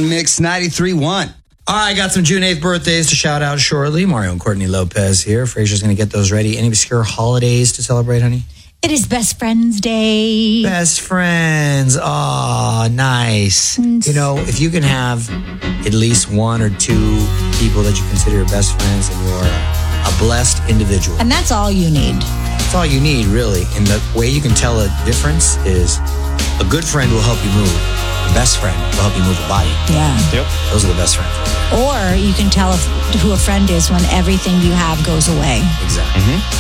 on Mix 93.1. All right, I got some June 8th birthdays to shout out shortly. Mario and Courtney Lopez here. Fraser's going to get those ready. Any obscure holidays to celebrate, honey? It is Best Friends Day. Best friends. Oh, nice. You know, if you can have at least one or two people that you consider your best friends, and you're a blessed individual. And that's all you need. That's all you need, really. And the way you can tell a difference is a good friend will help you move. A best friend will help you move a body. Yeah. Yep. Those are the best friends. Or you can tell who a friend is when everything you have goes away. Exactly.